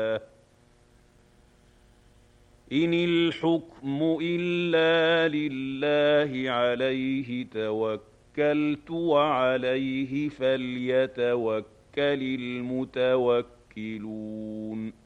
إن الحكم إلا لله عليه توكلت وعليه فليتوكل المتوكلون